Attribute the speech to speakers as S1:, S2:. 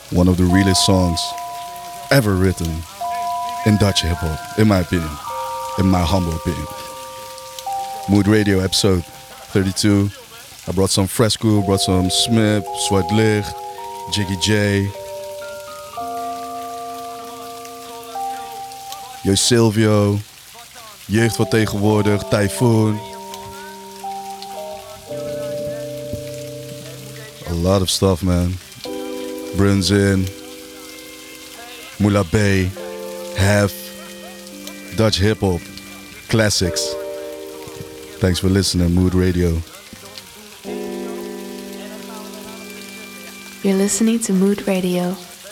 S1: One of the realest songs ever written in Dutch hip-hop, in my opinion. In my humble opinion. Mood Radio episode 32. I brought some Fresco, brought some Smith, Zwart Licht, Jiggy J, Yo Silvio, Jeugd van tegenwoordig, Typhoon. A lot of stuff, man. Brunzin, Mula Bay, Hef, Dutch hip-hop, classics. Thanks for listening, Mood Radio.
S2: You're listening to Mood Radio.